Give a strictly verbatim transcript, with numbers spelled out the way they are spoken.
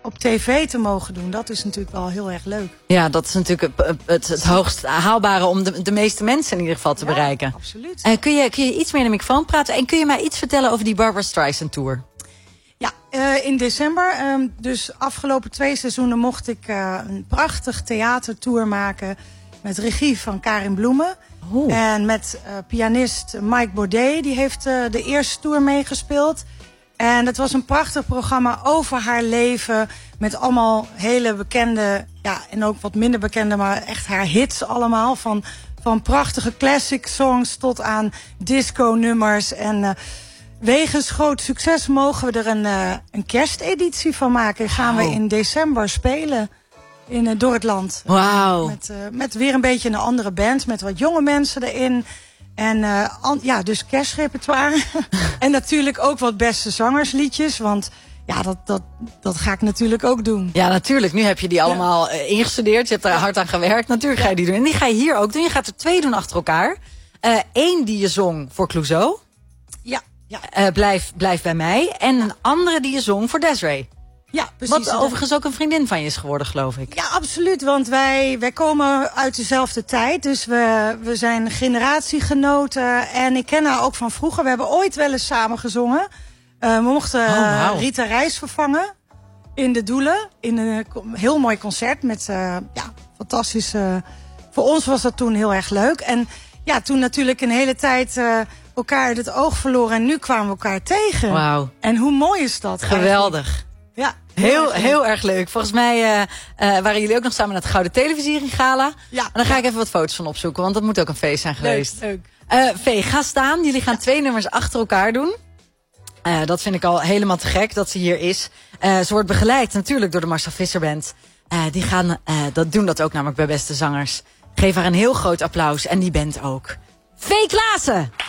op tv te mogen doen, dat is natuurlijk wel heel erg leuk. Ja, dat is natuurlijk het, het, het hoogst haalbare om de, de meeste mensen in ieder geval te ja, bereiken. Absoluut. Uh, kun, je, kun je iets meer in de microfoon praten? En kun je mij iets vertellen over die Barbra Streisand Tour? Ja, uh, in december, um, dus afgelopen twee seizoenen mocht ik uh, een prachtig theatertour maken met regie van Karin Bloemen. Oh. En met uh, pianist Mike Baudet, die heeft uh, de eerste tour meegespeeld. En het was een prachtig programma over haar leven. Met allemaal hele bekende, ja, en ook wat minder bekende, maar echt haar hits allemaal. Van, van prachtige classic songs tot aan disco-nummers. En uh, wegens groot succes mogen we er een, uh, een kersteditie van maken. Gaan we in december spelen in, uh, door het land. Wauw. Met, uh, met weer een beetje een andere band, met wat jonge mensen erin. En uh, an, ja, dus kerstrepertoire. En natuurlijk ook wat beste zangersliedjes. Want ja, dat, dat, dat ga ik natuurlijk ook doen. Ja, natuurlijk. Nu heb je die allemaal ja. ingestudeerd. Je hebt daar ja. hard aan gewerkt. Natuurlijk ga je die doen. En die ga je hier ook doen. Je gaat er twee doen achter elkaar. Eén uh, die je zong voor Clouseau. Ja. ja. Uh, blijf, blijf bij mij. En een andere die je zong voor Desiree. Ja, precies. Wat overigens ook een vriendin van je is geworden, geloof ik. Ja, absoluut. Want wij, wij komen uit dezelfde tijd. Dus we, we zijn generatiegenoten. En ik ken haar ook van vroeger. We hebben ooit wel eens samen gezongen. Uh, we mochten oh, wow. Rita Reis vervangen in de Doelen. In een heel mooi concert met uh, ja, fantastisch. Uh, voor ons was dat toen heel erg leuk. En ja, toen natuurlijk een hele tijd uh, elkaar uit het oog verloren. En nu kwamen we elkaar tegen. Wauw. En hoe mooi is dat? Geweldig. Eigenlijk? Ja, heel, heel, heel erg leuk. Volgens mij uh, uh, waren jullie ook nog samen naar het Gouden Televisiering Gala. Ja. En dan ga ja. ik even wat foto's van opzoeken, want dat moet ook een feest zijn geweest. Leuk, leuk. Uh, Vee, ga staan. Jullie gaan ja. twee nummers achter elkaar doen. Uh, dat vind ik al helemaal te gek dat ze hier is. Uh, ze wordt begeleid natuurlijk door de Marcel Visser Band. Uh, die gaan uh, dat doen dat ook namelijk bij Beste Zangers. Geef haar een heel groot applaus en die band ook. Vee Klaassen!